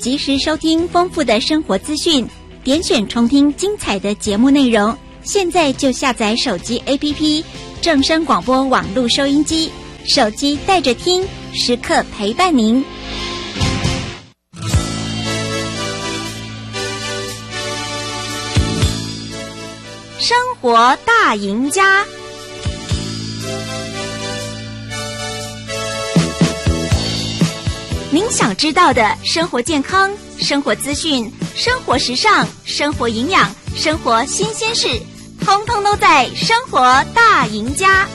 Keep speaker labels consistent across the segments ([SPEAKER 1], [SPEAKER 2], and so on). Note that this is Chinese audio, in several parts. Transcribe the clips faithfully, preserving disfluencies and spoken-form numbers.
[SPEAKER 1] 及时收听丰富的生活资讯，点选重听精彩的节目内容。现在就下载手机 A P P 正声广播网络收音机，手机带着听，时刻陪伴您。生活大赢家，您想知道的生活健康、生活资讯、生活时尚、生活营养、生活新鲜事，通通都在《生活大赢家》。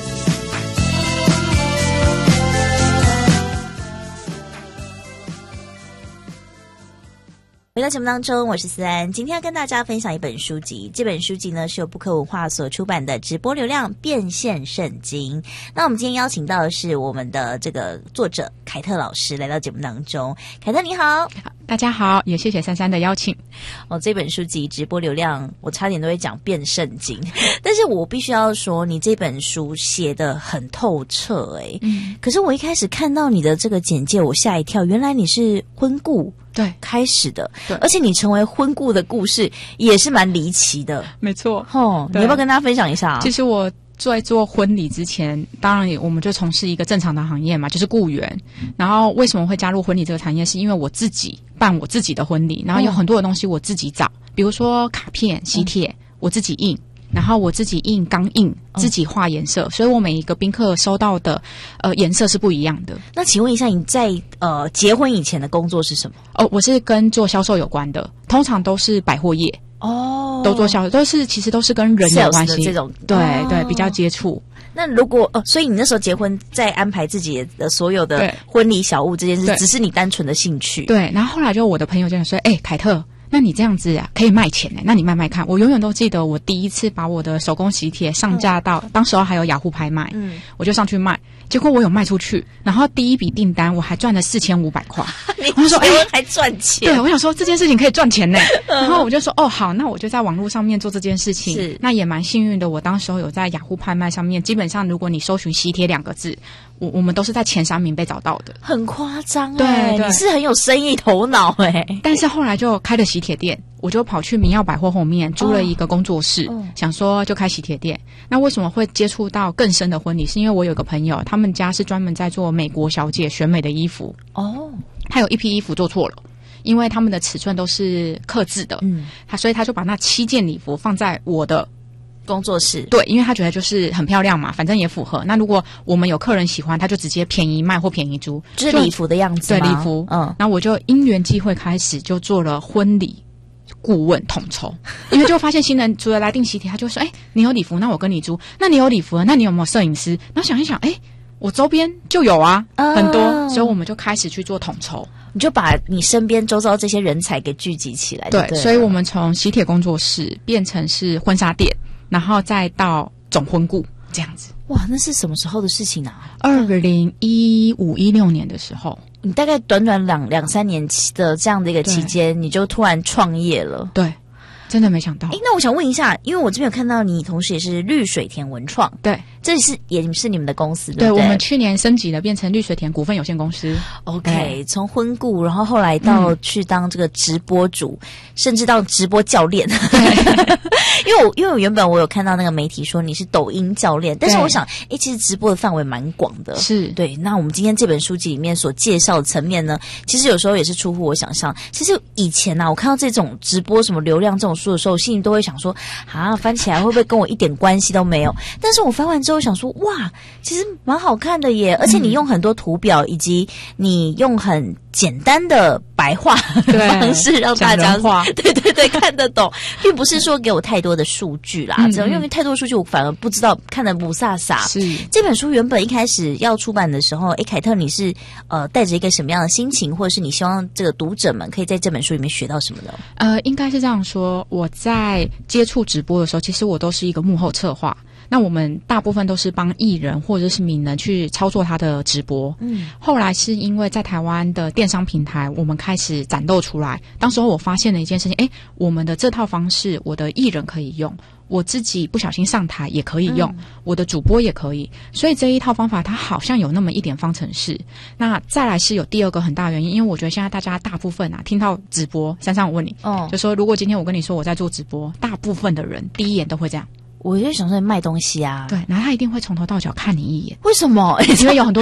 [SPEAKER 2] 回到节目当中，我是思安，今天要跟大家分享一本书籍。这本书籍呢是由布克文化所出版的《直播流量变现圣经》。那我们今天邀请到的是我们的这个作者凯特老师来到节目当中。凯特你好。
[SPEAKER 3] 大家好，也谢谢珊珊的邀请。
[SPEAKER 2] 哦，这本书籍直播流量，我差点都会讲变圣经，但是我必须要说，你这本书写得很透彻诶、欸。嗯。可是我一开始看到你的这个简介，我吓一跳，原来你是婚故
[SPEAKER 3] 对
[SPEAKER 2] 开始的，
[SPEAKER 3] 对，
[SPEAKER 2] 而且你成为婚故的故事也是蛮离奇的。
[SPEAKER 3] 没错。
[SPEAKER 2] 哦，你要不要跟大家分享一下啊？
[SPEAKER 3] 其实我在做婚礼之前，当然我们就从事一个正常的行业嘛，就是雇员。然后为什么会加入婚礼这个产业，是因为我自己办我自己的婚礼，然后有很多的东西我自己找，比如说卡片、喜帖、嗯、我自己印，然后我自己印钢印，自己画颜色、嗯、所以我每一个宾客收到的呃颜色是不一样的。
[SPEAKER 2] 那请问一下，你在呃结婚以前的工作是什么？
[SPEAKER 3] 哦，我是跟做销售有关的，通常都是百货业。哦，都做销售，都是其实都是跟人有关系，
[SPEAKER 2] 这种
[SPEAKER 3] 对、
[SPEAKER 2] 哦、
[SPEAKER 3] 对比较接触。
[SPEAKER 2] 那如果哦，所以你那时候结婚，在安排自己的所有的婚礼小物这件事，只是你单纯的兴趣。
[SPEAKER 3] 对，然后后来就我的朋友就说：“哎、欸，凯特，那你这样子啊，可以卖钱哎、欸，那你卖卖看。”我永远都记得我第一次把我的手工喜帖上架到，嗯、当时候还有雅虎拍卖，嗯，我就上去卖。结果我有卖出去，然后第一笔订单我还赚了四千五百块。
[SPEAKER 2] 我就说，哎、欸，还赚钱？
[SPEAKER 3] 对，我想说这件事情可以赚钱呢。然后我就说，哦，好，那我就在网络上面做这件事情。是，那也蛮幸运的。我当时候有在雅虎拍卖上面，基本上如果你搜寻喜帖两个字，我我们都是在前三名被找到的。
[SPEAKER 2] 很夸张
[SPEAKER 3] 哎，
[SPEAKER 2] 对，你是很有生意头脑哎、欸。
[SPEAKER 3] 但是后来就开了喜帖店。我就跑去明耀百货后面租了一个工作室、哦、想说就开喜帖店。那为什么会接触到更深的婚礼，是因为我有个朋友，他们家是专门在做美国小姐选美的衣服。哦，他有一批衣服做错了，因为他们的尺寸都是客制的，嗯，他所以他就把那七件礼服放在我的
[SPEAKER 2] 工作室。
[SPEAKER 3] 对，因为他觉得就是很漂亮嘛，反正也符合。那如果我们有客人喜欢，他就直接便宜卖或便宜租，
[SPEAKER 2] 就是礼服的样子吗？
[SPEAKER 3] 对，礼服。嗯，然后我就因缘际会开始就做了婚礼顾问统筹，因为就发现新人除了来订喜帖，他就说：“哎、欸，你有礼服，那我跟你租；那你有礼服，那你有没有摄影师？”然后想一想，哎、欸，我周边就有啊，啊很多，所以我们就开始去做统筹。
[SPEAKER 2] 你就把你身边周遭这些人才给聚集起来。对，
[SPEAKER 3] 对，所以我们从喜帖工作室变成是婚纱店，然后再到总婚顾这样子。
[SPEAKER 2] 哇，那是什么时候的事情啊？
[SPEAKER 3] 二零一五一六年的时候。
[SPEAKER 2] 你大概短短两两三年的这样的一个期间，你就突然创业了。
[SPEAKER 3] 对，真的没想到。
[SPEAKER 2] 诶，那我想问一下，因为我这边有看到你同时也是绿水田文创，
[SPEAKER 3] 对，
[SPEAKER 2] 这是也是你们的公司，对
[SPEAKER 3] 对？
[SPEAKER 2] 不对？
[SPEAKER 3] 我们去年升级了，变成绿水田股份有限公司。
[SPEAKER 2] OK，从婚顾，然后后来到去当这个直播主，嗯、甚至到直播教练。因为我因为我原本我有看到那个媒体说你是抖音教练，但是我想，诶，其实直播的范围蛮广的。
[SPEAKER 3] 是
[SPEAKER 2] 对。那我们今天这本书籍里面所介绍的层面呢，其实有时候也是出乎我想象。其实以前啊，我看到这种直播什么流量这种书的时候，心里都会想说，啊，翻起来会不会跟我一点关系都没有？但是我翻完之后想说，哇，其实蛮好看的耶！而且你用很多图表，以及你用很简单的白话的方式让大家对对对看得懂，并不是说给我太多的数据啦，嗯嗯因为太多数据我反而不知道，看得不飒飒。
[SPEAKER 3] 是
[SPEAKER 2] 这本书原本一开始要出版的时候，诶，凯特你是呃带着一个什么样的心情，或者是你希望这个读者们可以在这本书里面学到什么呢？
[SPEAKER 3] 呃，应该是这样说，我在接触直播的时候，其实我都是一个幕后策划。 那我们大部分都是帮艺人或者是名人去操作他的直播。嗯，后来是因为在台湾的电商平台，我们开始展露出来。当时候我发现了一件事情，诶，我们的这套方式，我的艺人可以用。我自己不小心上台也可以用，嗯、我的主播也可以，所以这一套方法它好像有那么一点方程式。那再来是有第二个很大原因，因为我觉得现在大家大部分啊听到直播，珊珊我问你，哦，就说如果今天我跟你说我在做直播，大部分的人第一眼都会这样。
[SPEAKER 2] 我就想说卖东西啊，
[SPEAKER 3] 对，然后他一定会从头到脚看你一眼。
[SPEAKER 2] 为什么？
[SPEAKER 3] 因为有很多